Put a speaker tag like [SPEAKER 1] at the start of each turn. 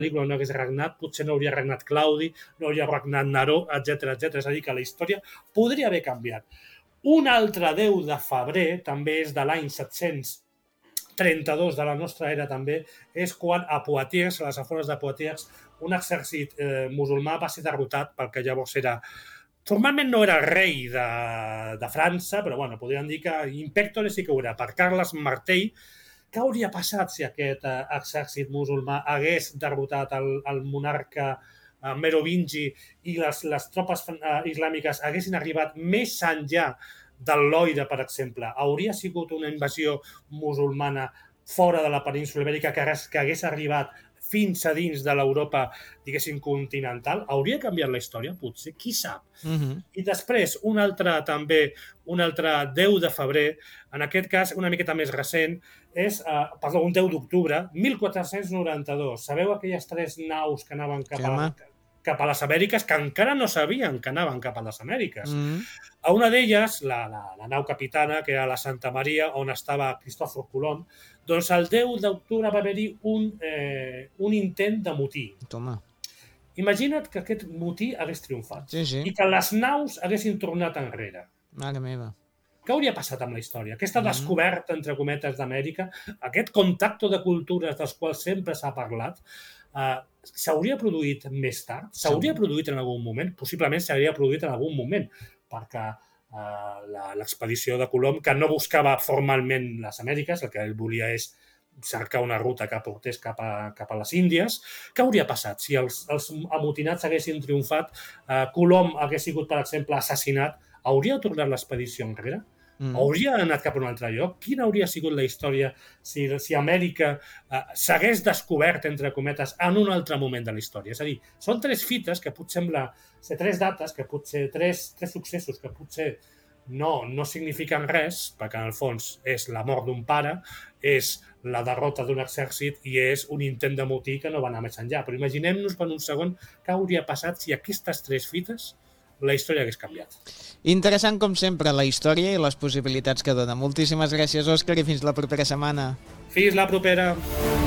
[SPEAKER 1] pel·lícula no hagués regnat, potser no hauria regnat Claudi, no hauria regnat Neró, etc. És a dir, que la història podria haver canviat. Un altre 10 de febrer, també és de l'any 732 de la nostra era també, és quan a Poitiers, a les afores de Poitiers, un exèrcit musulmà va ser derrotat pel que llavors era... Formalment no era el rei de França, però bueno, podríem dir que Impèctore sí que ho era, per Carles Martell. Què hauria passat si aquest exèrcit musulmà hagués derrotat el monarca merovingi i les tropes islàmiques haguessin arribat més enllà del Loira, per exemple? Hauria sigut una invasió musulmana fora de la península Ibèrica que hagués arribat fins a dins de l'Europa, diguéssim, continental? Hauria canviat la història? Potser, qui sap? I després, un altre 10 de febrer, en aquest cas una miqueta més recent, és, un 10 d'octubre, 1492. Sabeu aquelles 3 naus que anaven cap a les Amèriques, que encara no sabien que anaven cap a les Amèriques? A una d'elles, la nau capitana, que era la Santa Maria, on estava Cristòfor Colom, doncs el 10 d'octubre va haver-hi un intent de motí.
[SPEAKER 2] Toma.
[SPEAKER 1] Imagina't que aquest motí hagués triomfat i que les naus haguessin tornat enrere.
[SPEAKER 2] Mare meva.
[SPEAKER 1] Què hauria passat amb la història? Aquesta descoberta, entre cometes, d'Amèrica, aquest contacte de cultures dels quals sempre s'ha parlat, s'hauria produït més tard? S'hauria produït en algun moment? Possiblement s'hauria produït en algun moment, perquè l'expedició de Colom, que no buscava formalment les Amèriques, el que ell volia és cercar una ruta que portés cap a les Índies. Què hauria passat si els amotinats haguessin triomfat, Colom hagués sigut, per exemple, assassinat? Hauria tornat l'expedició enrere? Hauria anat cap a un altre lloc? Quina hauria sigut la història si Amèrica s'hagués descobert, entre cometes, en un altre moment de la història? És a dir, són 3 fites que pot semblar ser 3 dates, que potser 3 successos que potser no signifiquen res, perquè en el fons és la mort d'un pare, és la derrota d'un exèrcit i és un intent de motí que no va anar més enllà. Però imaginem-nos per un segon què hauria passat si aquestes 3 fites la història hagués canviat.
[SPEAKER 2] Interessant, com sempre, la història i les possibilitats que dona. Moltíssimes gràcies, Òscar, i fins la propera setmana.
[SPEAKER 1] Fins la propera.